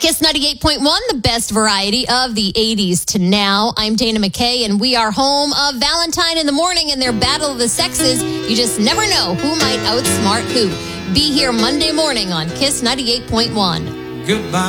Kiss 98.1, the best variety of the 80s to now. I'm Dana McKay, and we are home of Valentine in the Morning and their battle of the sexes. You just never know who might outsmart who. Be here Monday morning on Kiss 98.1. Goodbye.